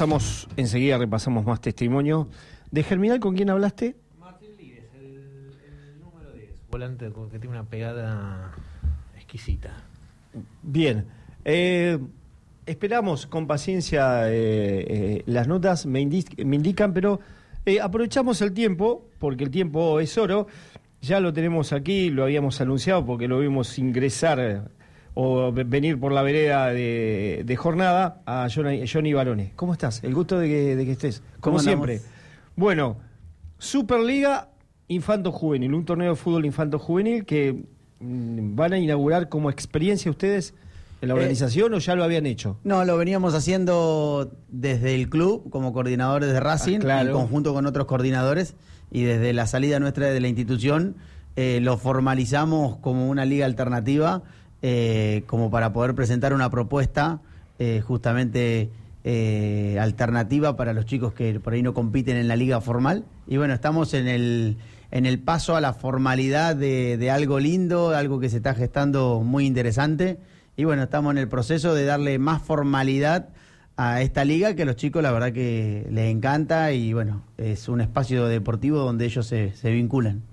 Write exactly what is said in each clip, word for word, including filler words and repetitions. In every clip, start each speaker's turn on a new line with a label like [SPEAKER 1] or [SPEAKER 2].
[SPEAKER 1] Repasamos, enseguida repasamos más testimonio. ¿De Germinal con quién hablaste?
[SPEAKER 2] Martín Lídez, el, el número diez, volante que tiene una pegada exquisita.
[SPEAKER 1] Bien. Eh, esperamos con paciencia eh, eh, las notas, me, indi- me indican, pero eh, aprovechamos el tiempo, porque el tiempo es oro. Ya lo tenemos aquí, lo habíamos anunciado porque lo vimos ingresar o venir por la vereda de, de jornada a Johnny, Johnny Barone. ¿Cómo estás? El gusto de que, de que estés, como siempre. Bueno, Superliga Infanto-Juvenil, un torneo de fútbol infanto-juvenil que mmm, van a inaugurar como experiencia ustedes en la organización, eh, o ya lo habían hecho.
[SPEAKER 3] No, lo veníamos haciendo desde el club como coordinadores de Racing, ah, claro, en conjunto con otros coordinadores, y desde la salida nuestra de la institución eh, lo formalizamos como una liga alternativa, eh, como para poder presentar una propuesta eh, justamente eh, alternativa para los chicos que por ahí no compiten en la liga formal. Y bueno, estamos en el, en el paso a la formalidad de, de algo lindo, algo que se está gestando muy interesante. Y bueno, estamos en el proceso de darle más formalidad a esta liga, que a los chicos la verdad que les encanta, y bueno, es un espacio deportivo donde ellos se, se vinculan.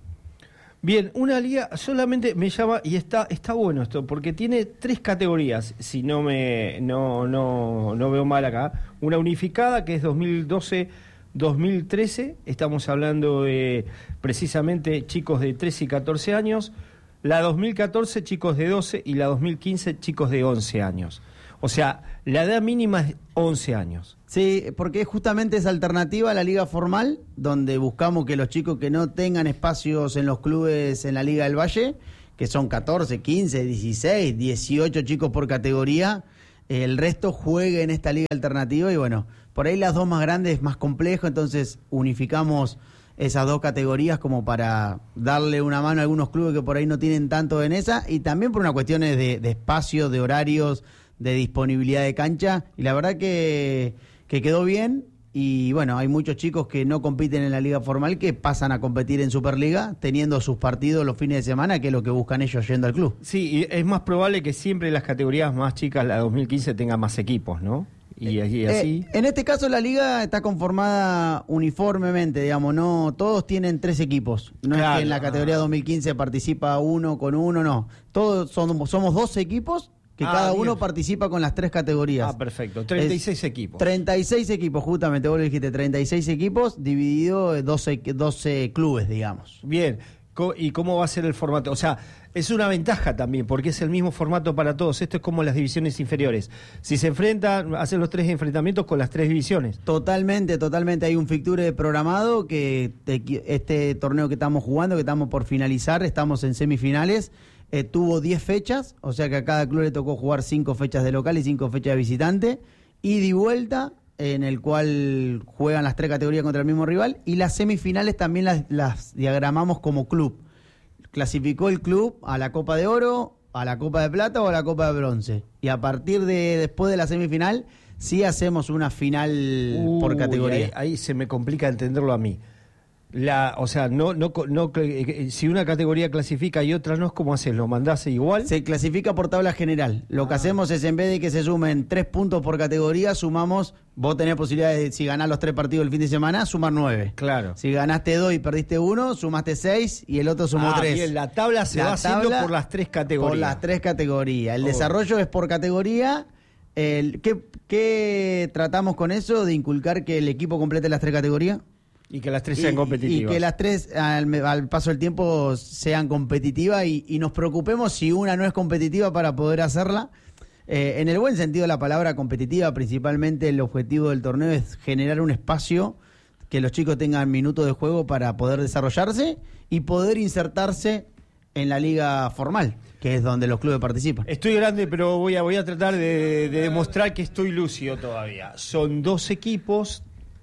[SPEAKER 1] Bien, una liga solamente me llama, y está está bueno esto, porque tiene tres categorías, si no me no no no veo mal acá. Una unificada, que es dos mil doce dos mil trece, estamos hablando de precisamente chicos de trece y catorce años. La dos mil catorce, chicos de doce, y la dos mil quince, chicos de once años. O sea, la edad mínima es once años.
[SPEAKER 3] Sí, porque justamente es alternativa a la liga formal, donde buscamos que los chicos que no tengan espacios en los clubes en la Liga del Valle, que son catorce, quince, dieciséis, dieciocho chicos por categoría, el resto juegue en esta liga alternativa. Y bueno, por ahí las dos más grandes es más complejo, entonces unificamos esas dos categorías como para darle una mano a algunos clubes que por ahí no tienen tanto en esa, y también por unas cuestiones de, de espacio, de horarios, de disponibilidad de cancha, y la verdad que, que quedó bien. Y bueno, hay muchos chicos que no compiten en la liga formal que pasan a competir en Superliga teniendo sus partidos los fines de semana, que es lo que buscan ellos yendo al club.
[SPEAKER 1] Sí, y es más probable que siempre las categorías más chicas, la dos mil quince, tenga más equipos, ¿no? Y, y así.
[SPEAKER 3] Eh, en este caso la liga está conformada uniformemente, digamos, no todos tienen tres equipos. No claro, es que en la categoría dos mil quince participa uno con uno, no. Todos son, somos doce equipos que ah, cada bien. uno participa con las tres categorías.
[SPEAKER 1] Ah, perfecto. treinta y seis es, equipos.
[SPEAKER 3] treinta y seis equipos, justamente, vos lo dijiste, treinta y seis equipos dividido en doce, doce clubes, digamos.
[SPEAKER 1] Bien. ¿Y cómo va a ser el formato? O sea, es una ventaja también, porque es el mismo formato para todos. Esto es como las divisiones inferiores. Si se enfrentan, hacen los tres enfrentamientos con las tres divisiones.
[SPEAKER 3] Totalmente, totalmente. Hay un fixture programado, que te, este torneo que estamos jugando, que estamos por finalizar, estamos en semifinales, eh, tuvo diez fechas, o sea que a cada club le tocó jugar cinco fechas de local y cinco fechas de visitante, ida y vuelta, en el cual juegan las tres categorías contra el mismo rival, y las semifinales también las, las diagramamos como club. Clasificó el club a la Copa de Oro, a la Copa de Plata o a la Copa de Bronce. Y a partir de después de la semifinal, sí hacemos una final Uy, por categoría.
[SPEAKER 1] Ahí, ahí se me complica entenderlo a mí. La, o sea, no, no, no, si una categoría clasifica y otra no, ¿cómo haces? ¿Lo mandás igual?
[SPEAKER 3] Se clasifica por tabla general. Lo ah. que hacemos es, en vez de que se sumen tres puntos por categoría, sumamos, vos tenés posibilidad de, si ganás los tres partidos el fin de semana, sumar nueve.
[SPEAKER 1] Claro.
[SPEAKER 3] Si ganaste dos y perdiste uno, sumaste seis y el otro sumó
[SPEAKER 1] ah,
[SPEAKER 3] tres.
[SPEAKER 1] Bien, la tabla se la va haciendo por las tres categorías.
[SPEAKER 3] Por las tres categorías. El oh. desarrollo es por categoría. El, ¿qué, ¿Qué tratamos con eso? De inculcar que el equipo complete las tres categorías.
[SPEAKER 1] Y que las tres sean
[SPEAKER 3] y,
[SPEAKER 1] competitivas.
[SPEAKER 3] Y que las tres, al, al paso del tiempo, sean competitivas, y, y nos preocupemos si una no es competitiva para poder hacerla. Eh, en el buen sentido de la palabra competitiva, principalmente el objetivo del torneo es generar un espacio que los chicos tengan minutos de juego para poder desarrollarse y poder insertarse en la liga formal, que es donde los clubes participan.
[SPEAKER 1] Estoy grande, pero voy a, voy a tratar de, de demostrar que estoy lúcido todavía. Son dos equipos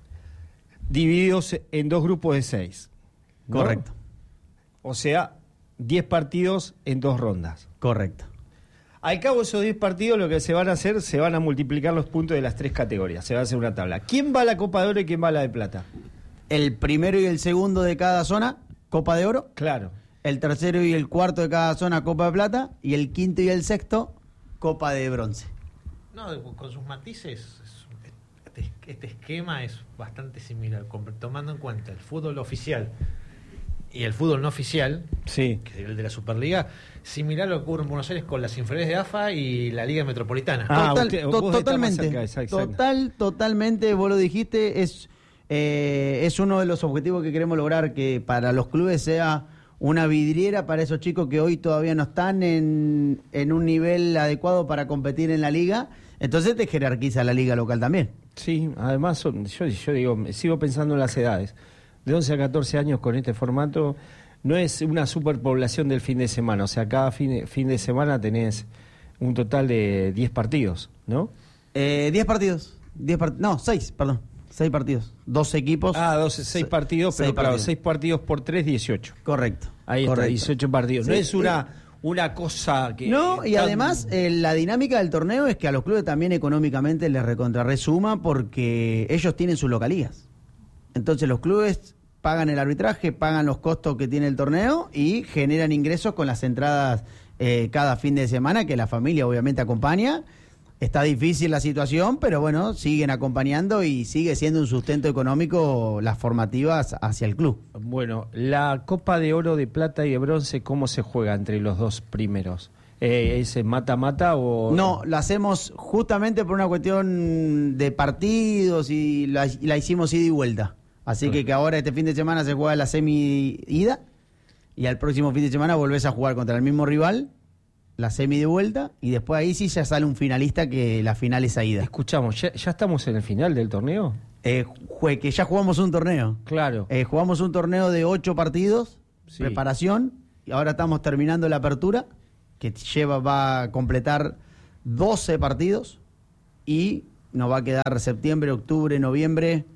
[SPEAKER 1] divididos en dos grupos de seis, ¿no?
[SPEAKER 3] Correcto.
[SPEAKER 1] O sea, diez partidos en dos rondas.
[SPEAKER 3] Correcto.
[SPEAKER 1] Al cabo de esos diez partidos, lo que se van a hacer, se van a multiplicar los puntos de las tres categorías. Se va a hacer una tabla. ¿Quién va a la Copa de Oro y quién va a la de Plata?
[SPEAKER 3] El primero y el segundo de cada zona, Copa de Oro.
[SPEAKER 1] Claro.
[SPEAKER 3] El tercero y el cuarto de cada zona, Copa de Plata. Y el quinto y el sexto, Copa de Bronce.
[SPEAKER 2] No, con sus matices, es este esquema es bastante similar, tomando en cuenta el fútbol oficial y el fútbol no oficial,
[SPEAKER 1] sí,
[SPEAKER 2] que es el de la Superliga, similar a lo que ocurre en Buenos Aires con las inferiores de A F A y la Liga Metropolitana.
[SPEAKER 1] Ah,
[SPEAKER 3] Total,
[SPEAKER 1] usted-
[SPEAKER 3] to-
[SPEAKER 1] vos estás
[SPEAKER 3] totalmente,
[SPEAKER 1] más cerca, exacto, exacto.
[SPEAKER 3] total, totalmente, vos lo dijiste, es, eh, es uno de los objetivos que queremos lograr, que para los clubes sea una vidriera para esos chicos que hoy todavía no están en, en un nivel adecuado para competir en la liga, entonces te jerarquiza la liga local también.
[SPEAKER 1] Sí, además son- yo, yo digo, sigo pensando en las edades. De once a catorce años con este formato no es una superpoblación del fin de semana, o sea, cada fin, fin de semana tenés un total de diez partidos, ¿no?
[SPEAKER 3] Eh, diez partidos, diez part- no, seis, perdón, seis partidos, doce equipos.
[SPEAKER 1] Ah, doce, seis
[SPEAKER 3] Se-
[SPEAKER 1] partidos, pero
[SPEAKER 3] seis
[SPEAKER 1] claro,
[SPEAKER 3] partidos.
[SPEAKER 1] seis partidos por tres, dieciocho.
[SPEAKER 3] Correcto.
[SPEAKER 1] Ahí está,
[SPEAKER 3] correcto.
[SPEAKER 1] dieciocho partidos. No
[SPEAKER 3] Sí,
[SPEAKER 1] es una, una cosa que...
[SPEAKER 3] No, y
[SPEAKER 1] tan-
[SPEAKER 3] además eh, la dinámica del torneo es que a los clubes también económicamente les recontrarresuma porque ellos tienen sus localías. Entonces los clubes pagan el arbitraje, pagan los costos que tiene el torneo y generan ingresos con las entradas eh, cada fin de semana, que la familia obviamente acompaña. Está difícil la situación, pero bueno, siguen acompañando y sigue siendo un sustento económico las formativas hacia el club.
[SPEAKER 1] Bueno, la Copa de Oro, de Plata y de Bronce, ¿cómo se juega entre los dos primeros? Eh, ¿Es mata-mata o...?
[SPEAKER 3] No, la hacemos justamente por una cuestión de partidos y la, y la hicimos ida y vuelta. Así que, que ahora este fin de semana se juega la semi-ida y al próximo fin de semana volvés a jugar contra el mismo rival, la semi de vuelta, y después ahí sí ya sale un finalista que la final es a ida.
[SPEAKER 1] Escuchamos, ¿ya, ya estamos en el final del torneo?
[SPEAKER 3] Eh, jue- que ya jugamos un torneo.
[SPEAKER 1] Claro.
[SPEAKER 3] Eh, jugamos un torneo de ocho partidos,
[SPEAKER 1] Sí.
[SPEAKER 3] preparación, y ahora estamos terminando la apertura, que lleva va a completar doce partidos, y nos va a quedar septiembre, octubre, noviembre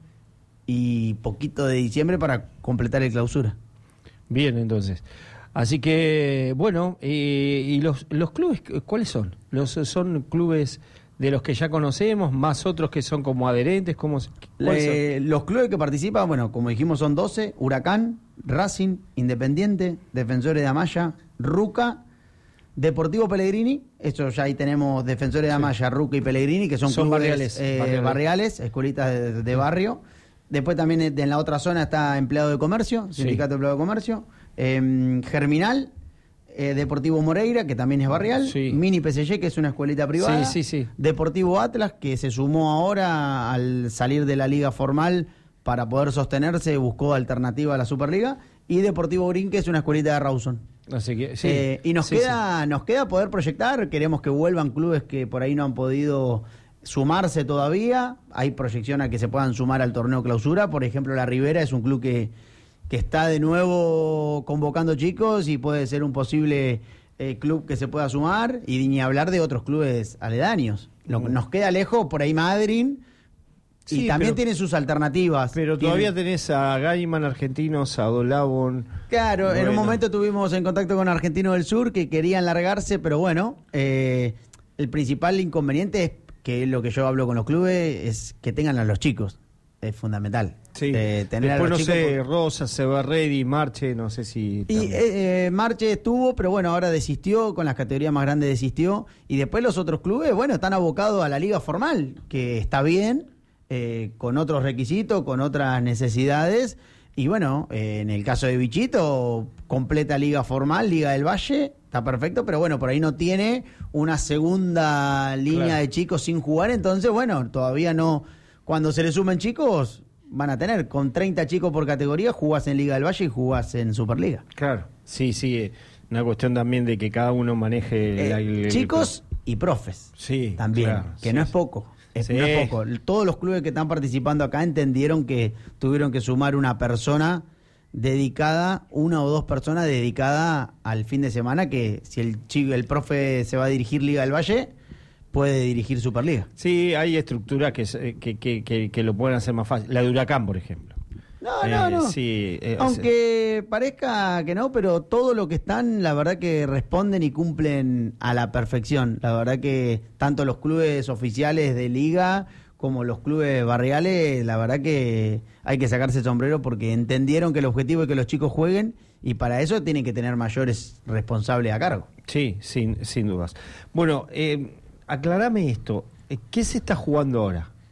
[SPEAKER 3] y poquito de diciembre para completar el clausura.
[SPEAKER 1] Bien, entonces. Así que, bueno, eh, ¿y los, los clubes cuáles son? ¿Los, ¿Son clubes de los que ya conocemos, más otros que son como adherentes? ¿Cómo, se- cuáles son?
[SPEAKER 3] Eh, los clubes que participan, bueno, como dijimos, son doce: Huracán, Racing, Independiente, Defensores de Amaya, Ruca, Deportivo Pellegrini. Esto ya ahí tenemos Defensores de Amaya, Ruca y Pellegrini, que son,
[SPEAKER 1] Son
[SPEAKER 3] clubes
[SPEAKER 1] barriales,
[SPEAKER 3] eh,
[SPEAKER 1] barriales.
[SPEAKER 3] barriales, escuelitas de, de barrio. Después también en en la otra zona está Empleado de Comercio,
[SPEAKER 1] Sí.
[SPEAKER 3] Sindicato de Empleado de Comercio, eh, Germinal, eh, Deportivo Moreira, que también es barrial,
[SPEAKER 1] Sí.
[SPEAKER 3] Mini P S G, que es una escuelita privada,
[SPEAKER 1] Sí, sí, sí.
[SPEAKER 3] Deportivo Atlas, que se sumó ahora al salir de la liga formal para poder sostenerse, buscó alternativa a la Superliga, y Deportivo Green, que es una escuelita de Rawson.
[SPEAKER 1] Así que, sí,
[SPEAKER 3] Eh, y nos
[SPEAKER 1] sí,
[SPEAKER 3] queda nos queda poder proyectar, queremos que vuelvan clubes que por ahí no han podido sumarse todavía, hay proyección a que se puedan sumar al torneo clausura, por ejemplo la Ribera es un club que, que está de nuevo convocando chicos y puede ser un posible eh, club que se pueda sumar, y ni hablar de otros clubes aledaños. Lo-
[SPEAKER 1] Mm.
[SPEAKER 3] nos queda lejos por ahí Madryn,
[SPEAKER 1] Sí,
[SPEAKER 3] y también
[SPEAKER 1] pero-
[SPEAKER 3] tiene sus alternativas.
[SPEAKER 1] Pero
[SPEAKER 3] Tiene-
[SPEAKER 1] todavía tenés a Gaiman Argentinos, a Dolabon.
[SPEAKER 3] Claro, en un
[SPEAKER 1] Bueno.
[SPEAKER 3] momento estuvimos en contacto con Argentinos del Sur que querían largarse, pero bueno, eh, el principal inconveniente es que lo que yo hablo con los clubes es que tengan a los chicos. Es fundamental.
[SPEAKER 1] Sí.
[SPEAKER 3] Eh, tener
[SPEAKER 1] Después
[SPEAKER 3] a los
[SPEAKER 1] no
[SPEAKER 3] chicos
[SPEAKER 1] sé,
[SPEAKER 3] por-
[SPEAKER 1] Rosa, Sebarredi, Marche, no sé si...
[SPEAKER 3] Y
[SPEAKER 1] también.
[SPEAKER 3] eh, eh, Marche estuvo, pero bueno, ahora desistió, con las categorías más grandes desistió. Y después los otros clubes, bueno, están abocados a la liga formal, que está bien, eh, con otros requisitos, con otras necesidades. Y bueno, eh, en el caso de Bichito, completa liga formal, Liga del Valle, está perfecto, pero bueno, por ahí no tiene una segunda línea
[SPEAKER 1] Claro.
[SPEAKER 3] de chicos sin jugar, entonces bueno, todavía no. Cuando se le sumen chicos, van a tener, con treinta chicos por categoría, jugás en Liga del Valle y jugás en Superliga.
[SPEAKER 1] Claro, sí, sí, eh, una cuestión también de que cada uno maneje...
[SPEAKER 3] Eh,
[SPEAKER 1] la- el- el-
[SPEAKER 3] chicos y profes.
[SPEAKER 1] Sí,
[SPEAKER 3] También,
[SPEAKER 1] claro,
[SPEAKER 3] que
[SPEAKER 1] sí,
[SPEAKER 3] no es
[SPEAKER 1] sí.
[SPEAKER 3] poco. Es,
[SPEAKER 1] Sí.
[SPEAKER 3] no es poco. Todos los clubes que están participando acá entendieron que tuvieron que sumar una persona dedicada, una o dos personas dedicadas al fin de semana, que si el chico, el profe se va a dirigir Liga del Valle, puede dirigir Superliga.
[SPEAKER 1] Sí, hay estructuras que, se- que, que, que, que lo pueden hacer más fácil. La de Huracán, por ejemplo.
[SPEAKER 3] No,
[SPEAKER 1] Eh,
[SPEAKER 3] no, no.
[SPEAKER 1] Sí, eh,
[SPEAKER 3] Aunque parezca que no, pero todo lo que están, la verdad que responden y cumplen a la perfección. La verdad que tanto los clubes oficiales de liga como los clubes barriales, la verdad que hay que sacarse el sombrero porque entendieron que el objetivo es que los chicos jueguen, y para eso tienen que tener mayores responsables a cargo.
[SPEAKER 1] sí, sin, sin dudas. Bueno, eh, aclarame esto. Eh, ¿Qué se está jugando ahora?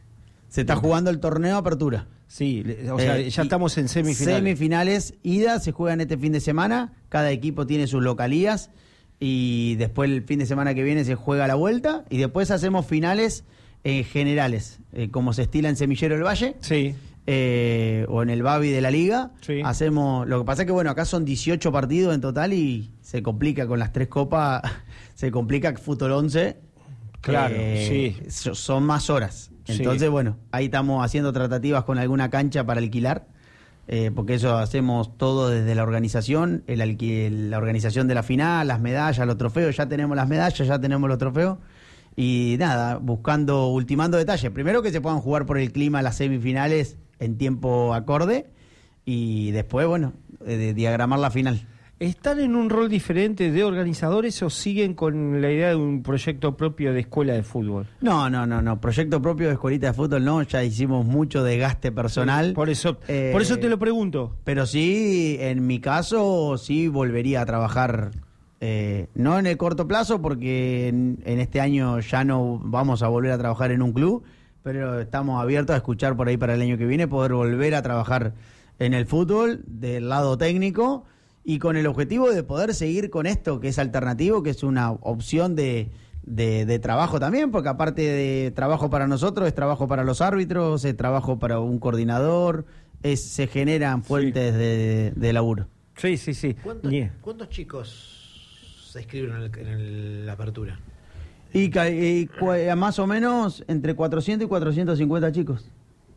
[SPEAKER 3] Se está jugando el torneo Apertura.
[SPEAKER 1] Sí, o sea,
[SPEAKER 3] Eh,
[SPEAKER 1] ya estamos en semifinales.
[SPEAKER 3] Semifinales, ida, se juegan este fin de semana. Cada equipo tiene sus localías. Y después el fin de semana que viene se juega la vuelta. Y después hacemos finales eh, generales, eh, como se estila en Semillero del Valle.
[SPEAKER 1] Sí.
[SPEAKER 3] Eh, o en el Babi de la Liga.
[SPEAKER 1] Sí.
[SPEAKER 3] Hacemos. Lo que pasa es que, bueno, acá son dieciocho partidos en total y se complica con las tres copas. Se complica Fútbol once.
[SPEAKER 1] Claro,
[SPEAKER 3] eh,
[SPEAKER 1] sí.
[SPEAKER 3] so- Son más horas.
[SPEAKER 1] Sí.
[SPEAKER 3] Entonces, bueno, ahí estamos haciendo tratativas con alguna cancha para alquilar, eh, porque eso hacemos todo desde la organización, el alqui- la organización de la final, las medallas, los trofeos, ya tenemos las medallas, ya tenemos los trofeos, y nada, buscando, ultimando detalles. Primero que se puedan jugar por el clima las semifinales en tiempo acorde, y después, bueno, eh, de diagramar la final.
[SPEAKER 1] ¿Están en un rol diferente de organizadores o siguen con la idea de un proyecto propio de escuela de fútbol?
[SPEAKER 3] No, no, no, no, proyecto propio de escuelita de fútbol no, ya hicimos mucho desgaste personal.
[SPEAKER 1] Por eso,
[SPEAKER 3] Eh,
[SPEAKER 1] por eso te lo pregunto.
[SPEAKER 3] Pero sí, en mi caso, sí volvería a trabajar, eh, no en el corto plazo, porque en, en este año ya no vamos a volver a trabajar en un club, pero estamos abiertos a escuchar por ahí para el año que viene, poder volver a trabajar en el fútbol del lado técnico y con el objetivo de poder seguir con esto que es alternativo, que es una opción de... De, de trabajo también, porque aparte de trabajo para nosotros, es trabajo para los árbitros, es trabajo para un coordinador, es, se generan fuentes sí. de, de laburo.
[SPEAKER 1] Sí, sí, sí.
[SPEAKER 2] ¿Cuántos,
[SPEAKER 1] Yeah.
[SPEAKER 2] ¿cuántos chicos se inscriben en, el, en el, la apertura?
[SPEAKER 3] Y, y, y más o menos entre cuatrocientos y cuatrocientos cincuenta chicos.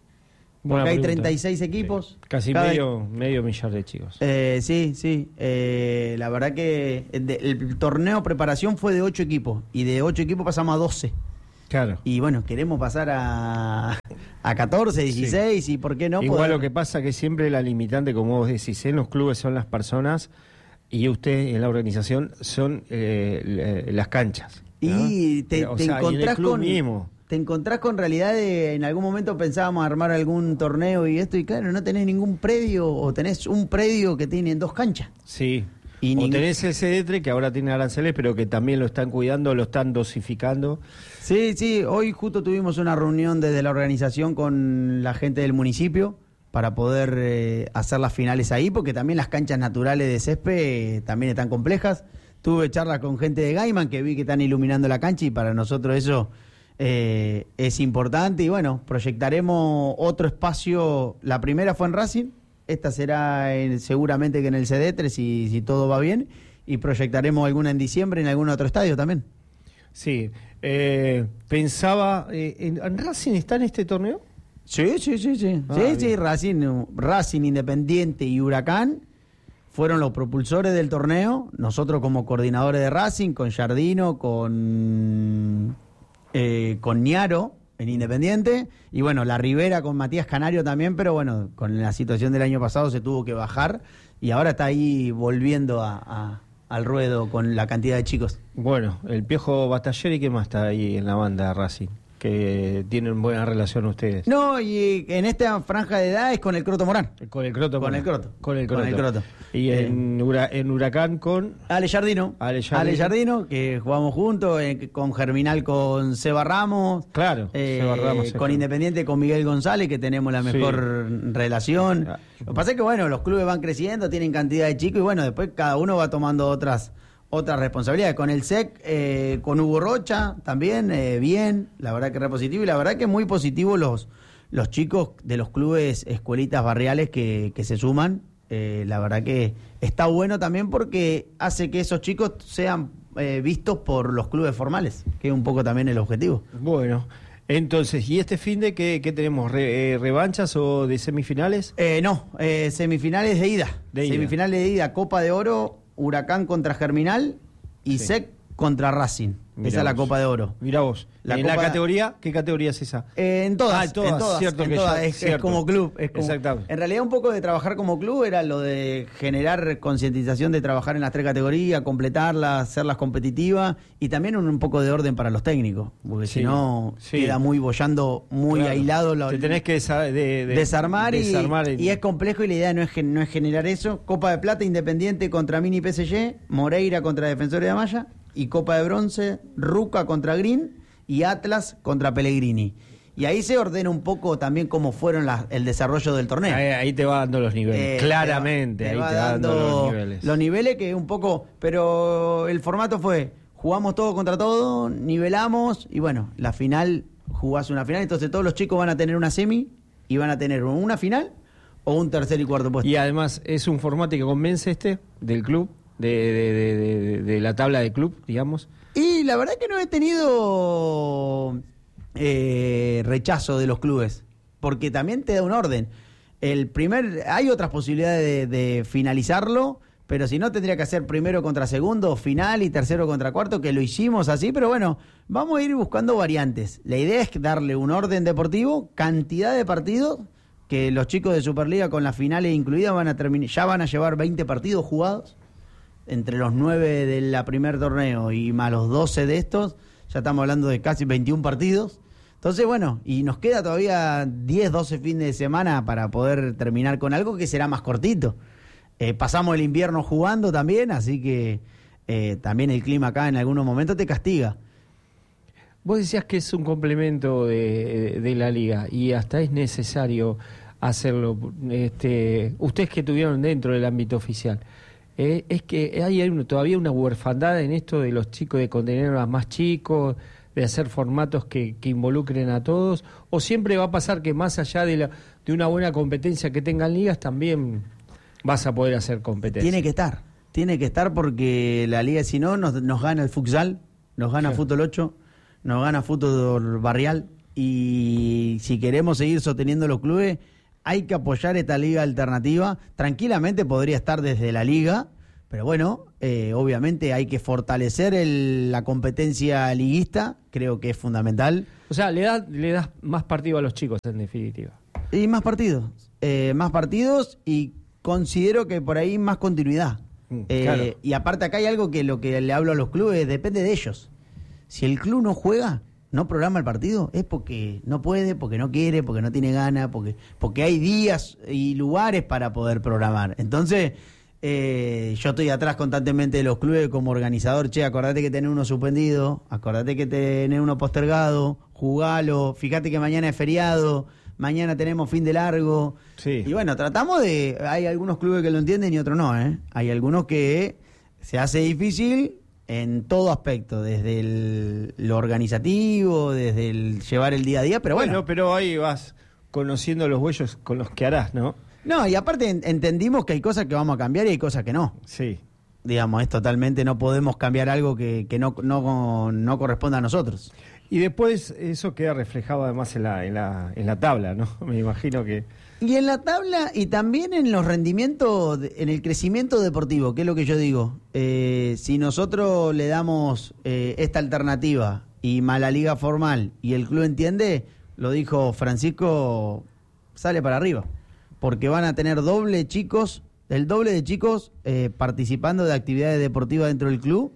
[SPEAKER 1] Buena
[SPEAKER 3] Porque hay
[SPEAKER 1] pregunta.
[SPEAKER 3] treinta y seis equipos.
[SPEAKER 1] Sí. Casi
[SPEAKER 3] Cada...
[SPEAKER 1] medio, medio millar de chicos.
[SPEAKER 3] Eh, sí, sí. Eh, la verdad que de, el torneo preparación fue de ocho equipos. Y de ocho equipos pasamos a doce.
[SPEAKER 1] Claro.
[SPEAKER 3] Y bueno, queremos pasar a, a catorce, dieciséis sí. Y por qué no.
[SPEAKER 1] Igual
[SPEAKER 3] poder...
[SPEAKER 1] lo que pasa que siempre la limitante, como vos decís, en los clubes son las personas y usted en la organización son eh, las canchas, ¿no?
[SPEAKER 3] Y te,
[SPEAKER 1] o
[SPEAKER 3] te
[SPEAKER 1] sea,
[SPEAKER 3] encontrás
[SPEAKER 1] y en el club
[SPEAKER 3] con...
[SPEAKER 1] mismo.
[SPEAKER 3] Te encontrás con realidad de, en algún momento pensábamos armar algún torneo y esto, y claro, no tenés ningún predio, o tenés un predio que tiene dos canchas.
[SPEAKER 1] Sí.
[SPEAKER 3] Y
[SPEAKER 1] o
[SPEAKER 3] ningún...
[SPEAKER 1] tenés el CEDETRE, que ahora tiene aranceles, pero que también lo están cuidando, lo están dosificando.
[SPEAKER 3] Sí, sí, hoy justo tuvimos una reunión desde la organización con la gente del municipio para poder eh, hacer las finales ahí, porque también las canchas naturales de césped eh, también están complejas. Tuve charlas con gente de Gaiman que vi que están iluminando la cancha y para nosotros eso... Eh, es importante y bueno, proyectaremos otro espacio. La primera fue en Racing, esta será en, seguramente que en el CEDETRE si, si todo va bien, y proyectaremos alguna en diciembre en algún otro estadio también.
[SPEAKER 1] Sí, eh, pensaba, eh, ¿en, ¿en Racing está en este torneo?
[SPEAKER 3] Sí, sí, sí, sí,
[SPEAKER 1] Ah,
[SPEAKER 3] sí,
[SPEAKER 1] bien.
[SPEAKER 3] sí, Racing, Racing, Independiente y Huracán fueron los propulsores del torneo, nosotros como coordinadores de Racing, con Jardino, con... Eh, con Niaro en Independiente y bueno, la Ribera con Matías Canario también, pero bueno, con la situación del año pasado se tuvo que bajar y ahora está ahí volviendo a, a, al ruedo con la cantidad de chicos.
[SPEAKER 1] Bueno, el Piojo Batallero, ¿y qué más está ahí en la banda de Racing? Que tienen buena relación ustedes.
[SPEAKER 3] No, y en esta franja de edad es con el Croto Morán.
[SPEAKER 1] Con el Croto.
[SPEAKER 3] Con el Croto.
[SPEAKER 1] Con el Croto.
[SPEAKER 3] Con el Croto.
[SPEAKER 1] Y
[SPEAKER 3] Eh,
[SPEAKER 1] en, Hura- en Huracán con...
[SPEAKER 3] Ale Jardino,
[SPEAKER 1] Ale Jardino.
[SPEAKER 3] Ale Jardino, que jugamos juntos, eh, con Germinal con Seba Ramos,
[SPEAKER 1] Claro,
[SPEAKER 3] eh,
[SPEAKER 1] Seba Ramos,
[SPEAKER 3] con
[SPEAKER 1] sí.
[SPEAKER 3] Independiente con Miguel González, que tenemos la
[SPEAKER 1] Sí.
[SPEAKER 3] mejor relación.
[SPEAKER 1] Ah.
[SPEAKER 3] Lo que pasa es que bueno, los clubes van creciendo, tienen cantidad de chicos y bueno, después cada uno va tomando otras otras responsabilidades. Con el S E C, eh, con Hugo Rocha también, eh, bien, la verdad que era positivo y la verdad que muy positivo los, los chicos de los clubes escuelitas barriales que, que se suman. Eh, la verdad que está bueno también porque hace que esos chicos sean eh, vistos por los clubes formales, que es un poco también el objetivo.
[SPEAKER 1] Bueno, entonces, ¿y este fin de qué, qué tenemos? Re- eh, ¿Revanchas o de semifinales?
[SPEAKER 3] Eh, no, eh, semifinales de ida.
[SPEAKER 1] De ida.
[SPEAKER 3] Semifinales de ida, Copa de Oro, Huracán contra Germinal y
[SPEAKER 1] Sí.
[SPEAKER 3] S E C contra Racing.
[SPEAKER 1] Mirá
[SPEAKER 3] Esa es la
[SPEAKER 1] vos.
[SPEAKER 3] Copa de Oro.
[SPEAKER 1] Mirá vos.
[SPEAKER 3] La
[SPEAKER 1] ¿En la
[SPEAKER 3] Copa-
[SPEAKER 1] categoría? ¿Qué categoría es esa?
[SPEAKER 3] Eh, en todas,
[SPEAKER 1] Ah, en todas,
[SPEAKER 3] en todas,
[SPEAKER 1] cierto
[SPEAKER 3] en
[SPEAKER 1] que
[SPEAKER 3] todas.
[SPEAKER 1] ya-
[SPEAKER 3] es, es
[SPEAKER 1] cierto.
[SPEAKER 3] como club. Es como-
[SPEAKER 1] Exactamente.
[SPEAKER 3] En realidad un poco de trabajar como club era lo de generar concientización de trabajar en las tres categorías, completarlas, hacerlas competitivas y también un, un poco de orden para los técnicos, porque
[SPEAKER 1] Sí,
[SPEAKER 3] si no
[SPEAKER 1] sí.
[SPEAKER 3] queda muy bollando, muy
[SPEAKER 1] Claro.
[SPEAKER 3] aislado. Lo,
[SPEAKER 1] Te tenés que desa- de- de-
[SPEAKER 3] desarmar, y,
[SPEAKER 1] desarmar en-
[SPEAKER 3] y es complejo y la idea no es, gen- no es generar eso. Copa de Plata, Independiente contra Mini P S G, Moreira contra Defensores de Amaya y Copa de Bronce, Ruca contra Green y Atlas contra Pellegrini. y ahí se ordena un poco también cómo fueron las, el desarrollo del torneo.
[SPEAKER 1] Ahí, ahí te va dando los niveles,
[SPEAKER 3] Eh,
[SPEAKER 1] claramente,
[SPEAKER 3] te
[SPEAKER 1] ahí
[SPEAKER 3] va
[SPEAKER 1] te va dando,
[SPEAKER 3] dando
[SPEAKER 1] los niveles.
[SPEAKER 3] Los niveles que un poco, pero el formato fue, jugamos todo contra todo, nivelamos, y bueno, la final, jugás una final, entonces todos los chicos van a tener una semi, y van a tener una final, o un tercer y cuarto puesto.
[SPEAKER 1] Y además es un formato que convence este, del club, de, de, de, de, de la tabla de club, digamos.
[SPEAKER 3] Y la verdad que no he tenido eh, rechazo de los clubes, porque también te da un orden. El primer, hay otras posibilidades de, de finalizarlo, pero si no tendría que hacer primero contra segundo, final y tercero contra cuarto, que lo hicimos así, pero bueno, vamos a ir buscando variantes. La idea es darle un orden deportivo, cantidad de partidos, que los chicos de Superliga con las finales incluidas van a terminar, ya van a llevar veinte partidos jugados. Entre los nueve del primer torneo y más los doce de estos, ya estamos hablando de casi veintiún partidos. Entonces, bueno, y nos queda todavía diez, doce fines de semana para poder terminar con algo que será más cortito. Eh, pasamos el invierno jugando también, así que eh, también el clima acá en algunos momentos te castiga.
[SPEAKER 1] Vos decías que es un complemento de, de la liga y hasta es necesario hacerlo. Este, ustedes que estuvieron dentro del ámbito oficial, Eh, es que hay un, todavía una huerfandad en esto de los chicos, de contener a más chicos, de hacer formatos que, que involucren a todos, o siempre va a pasar que más allá de, la, de una buena competencia que tengan ligas, también vas a poder hacer competencia.
[SPEAKER 3] Tiene que estar, tiene que estar porque la liga, si no, nos, nos gana el futsal, nos gana
[SPEAKER 1] Sí.
[SPEAKER 3] fútbol ocho, nos gana fútbol barrial, y si queremos seguir sosteniendo los clubes, hay que apoyar esta liga alternativa. Tranquilamente podría estar desde la liga, pero bueno, eh, obviamente hay que fortalecer el, la competencia liguista, creo que es fundamental.
[SPEAKER 1] O sea, le, da, le das más partido a los chicos, en definitiva.
[SPEAKER 3] Y más partidos, eh, más partidos y considero que por ahí más continuidad.
[SPEAKER 1] Mm,
[SPEAKER 3] Eh,
[SPEAKER 1] claro.
[SPEAKER 3] Y aparte acá hay algo que lo que le hablo a los clubes, depende de ellos. Si el club no juega, no programa el partido, es porque no puede, porque no quiere, porque no tiene ganas, porque, porque hay días y lugares para poder programar. Entonces, eh, yo estoy atrás constantemente de los clubes como organizador. Che, acordate que tenés uno suspendido, acordate que tenés uno postergado, jugalo, fíjate que mañana es feriado, mañana tenemos fin de largo.
[SPEAKER 1] Sí.
[SPEAKER 3] Y bueno, tratamos de... Hay algunos clubes que lo entienden y otros no, ¿eh? Hay algunos que se hace difícil en todo aspecto, desde el, lo organizativo, desde el llevar el día a día, pero bueno.
[SPEAKER 1] Bueno, pero ahí vas conociendo los huellos con los que harás, ¿no?
[SPEAKER 3] No, y aparte en- entendimos que hay cosas que vamos a cambiar y hay cosas que no.
[SPEAKER 1] Sí.
[SPEAKER 3] Digamos, es totalmente, no podemos cambiar algo que, que no, no, no corresponda a nosotros.
[SPEAKER 1] Y después eso queda reflejado además en la, en la, en la tabla, ¿no? Me imagino que...
[SPEAKER 3] Y en la tabla y también en los rendimientos, de- en el crecimiento deportivo, que es lo que yo digo. Eh, si nosotros le damos eh, esta alternativa y más la liga formal y el club entiende, lo dijo Francisco, sale para arriba. Porque van a tener doble chicos, el doble de chicos eh, participando de actividades deportivas dentro del club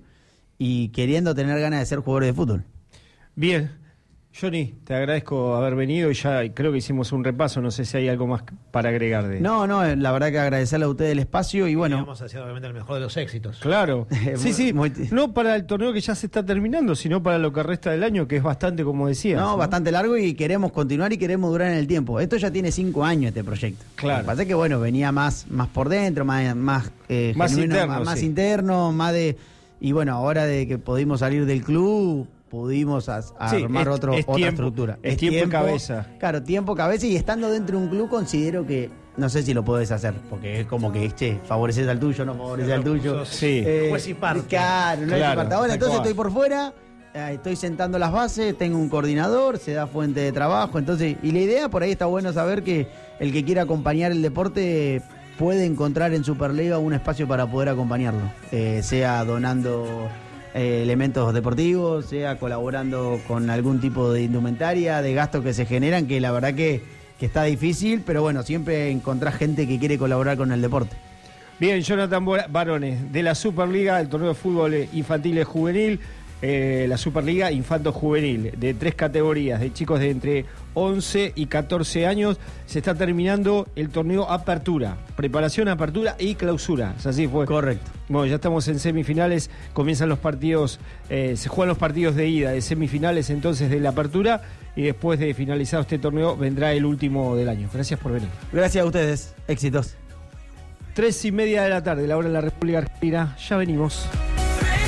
[SPEAKER 3] y queriendo tener ganas de ser jugadores de fútbol.
[SPEAKER 1] Bien, Johnny, te agradezco haber venido y ya creo que hicimos un repaso, no sé si hay algo más para agregar de...
[SPEAKER 3] No, no, la verdad que agradecerle a ustedes el espacio y bueno...
[SPEAKER 2] Vamos a hacer obviamente el mejor de los éxitos.
[SPEAKER 1] Claro, sí, sí,
[SPEAKER 3] Muy-
[SPEAKER 1] no para el torneo que ya se está terminando, sino para lo que resta del año, que es bastante, como decías.
[SPEAKER 3] No, bastante largo y queremos continuar y queremos durar en el tiempo. Esto ya tiene cinco años este proyecto.
[SPEAKER 1] Claro.
[SPEAKER 3] Lo que pasa es que bueno, venía más, más por dentro, más, más, eh,
[SPEAKER 1] Más
[SPEAKER 3] genuino,
[SPEAKER 1] interno,
[SPEAKER 3] más, más
[SPEAKER 1] sí.
[SPEAKER 3] interno, más de... Y bueno, ahora de que pudimos salir del club, pudimos a- a
[SPEAKER 1] Sí,
[SPEAKER 3] armar
[SPEAKER 1] es-
[SPEAKER 3] otro,
[SPEAKER 1] es
[SPEAKER 3] otra
[SPEAKER 1] tiempo,
[SPEAKER 3] estructura.
[SPEAKER 1] es tiempo y cabeza.
[SPEAKER 3] Claro, tiempo, cabeza y estando dentro de un club considero que... No sé si lo podés hacer, porque es como que, che, favoreces al tuyo, no favoreces al tuyo.
[SPEAKER 2] Sos
[SPEAKER 1] Sí.
[SPEAKER 2] juez y parte.
[SPEAKER 3] Claro, no
[SPEAKER 1] Claro,
[SPEAKER 3] es parte. Ahora
[SPEAKER 1] tal
[SPEAKER 3] entonces
[SPEAKER 1] cual.
[SPEAKER 3] estoy por fuera, eh, estoy sentando las bases, tengo un coordinador, se da fuente de trabajo, entonces, y la idea por ahí está bueno saber que el que quiera acompañar el deporte puede encontrar en Superliga un espacio para poder acompañarlo, eh, sea donando eh, elementos deportivos, sea colaborando con algún tipo de indumentaria, de gastos que se generan, que la verdad que, que está difícil, pero bueno, siempre encontrás gente que quiere colaborar con el deporte.
[SPEAKER 1] Bien, Jonathan Barones, de la Superliga, el torneo de fútbol infantil y juvenil. eh, la Superliga Infanto Juvenil, de tres categorías, de chicos de entre once y catorce años. Se está terminando el torneo Apertura, preparación, apertura y clausura. Así fue.
[SPEAKER 3] Correcto.
[SPEAKER 1] Bueno, ya estamos en semifinales, comienzan los partidos, eh, se juegan los partidos de ida, de semifinales entonces de la Apertura, y después de finalizado este torneo vendrá el último del año. Gracias por venir.
[SPEAKER 3] Gracias a ustedes. Éxitos.
[SPEAKER 1] Tres y media de la tarde, la hora de la República Argentina. Ya venimos.